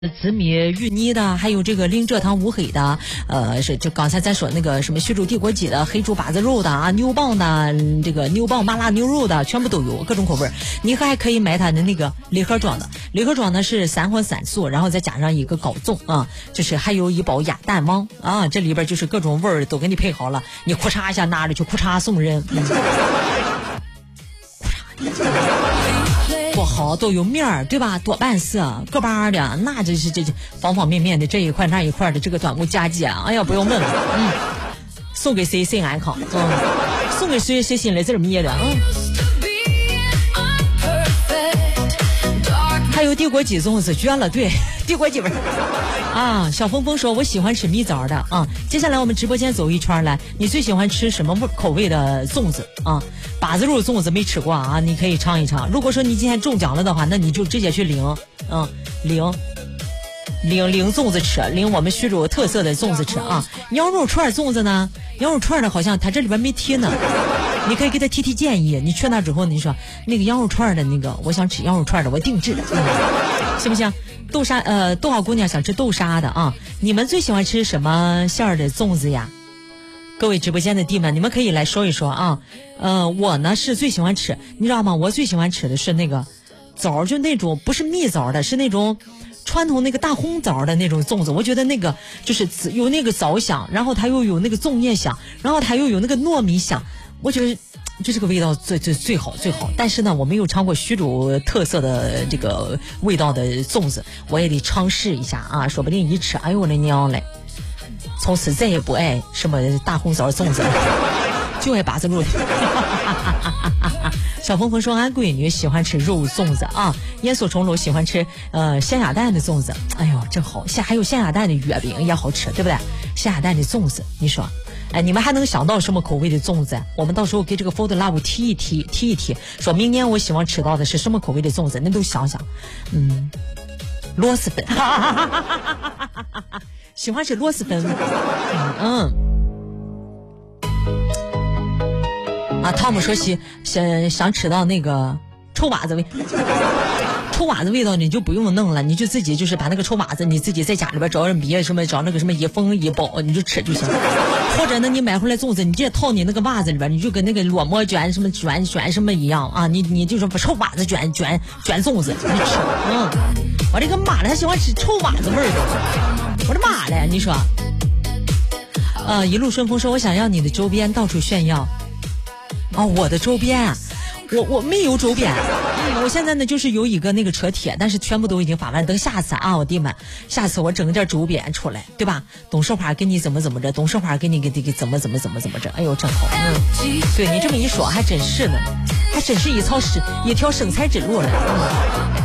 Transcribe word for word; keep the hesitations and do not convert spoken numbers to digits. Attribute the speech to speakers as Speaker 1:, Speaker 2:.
Speaker 1: 紫米芋泥的，还有这个零蔗糖无黑的，呃，是就刚才咱说那个什么徐州地锅鸡的、黑猪把子肉的啊、牛蒡的，这个牛蒡麻辣牛肉的，全部都有各种口味。你还可以买它的那个礼盒装的，礼盒装的是三荤三素，然后再加上一个高粽啊，就是还有一包鸭蛋王啊，这里边就是各种味儿都给你配好了，你咔嚓一下拿着就咔嚓送人。嗯多好，都有面儿，对吧？多半色，个把的，那真是这这方方面面的这一块那一块的这个端午佳节，哎呀，不用问了，嗯，送给谁谁安康，嗯，送给谁谁心里字儿灭的，嗯。还有地锅鸡粽子绝了，对，地锅鸡味儿啊。小峰峰说我喜欢吃蜜枣的啊。接下来我们直播间走一圈来，你最喜欢吃什么口味的粽子啊？把子肉粽子没吃过啊，你可以尝一尝。如果说你今天中奖了的话，那你就直接去领，嗯，领领领粽子吃，领我们徐州特色的粽子吃啊。羊肉串粽子呢，羊肉串的好像它这里边没提呢。你可以给他提提建议，你去那之后你说那个羊肉串的那个我想吃羊肉串的，我定制的，嗯、行不行？豆沙呃多少姑娘想吃豆沙的啊？你们最喜欢吃什么馅儿的粽子呀？各位直播间的弟们，你们可以来说一说啊。呃我呢是最喜欢吃，你知道吗？我最喜欢吃的是那个枣，就那种不是蜜枣的，是那种传统那个大红枣的那种粽子。我觉得那个就是有那个枣香，然后它又有那个粽叶香，然后它又有那个糯米香，我觉得就这个味道最最最好最好。但是呢，我没有尝过徐州特色的这个味道的粽子，我也得尝试一下啊，说不定一吃，哎呦我的娘嘞，从此再也不爱什么大红枣粽子了，就爱把子肉。小峰峰说俺闺女喜欢吃肉粽子啊，烟锁重楼喜欢吃呃咸鸭蛋的粽子，哎呦真好，现还有咸鸭蛋的月饼也好吃，对不对？咸鸭蛋的粽子，你说哎，你们还能想到什么口味的粽子？我们到时候给这个 Fold Love 提一提，提一提，说明年我希望吃到的是什么口味的粽子，那都想想。嗯，螺蛳粉，喜欢吃螺蛳粉。嗯。啊，汤姆说喜想想吃到那个臭袜子味。臭袜子味道你就不用弄了，你就自己就是把那个臭袜子你自己在家里边找人米什么找那个什么一封一包你就吃就行。或者呢你买回来粽子你直接套你那个袜子里边，你就跟那个裸馍卷什么卷卷什么一样啊，你你就说把臭袜子卷卷卷粽子你吃。嗯，我这个妈的还喜欢吃臭袜子味儿的，我的妈的，你说呃一路顺风说我想要你的周边到处炫耀。哦，我的周边啊，我我没有周边，嗯，我现在呢就是有一个那个车贴，但是全部都已经发完，等下次啊，我弟们，下次我整点周边出来，对吧？董事华给你怎么怎么着，董事华给你给给怎么怎么怎么怎么着，哎呦真好，嗯，对你这么一说还真是呢，还真是一条是一条生财之路了。嗯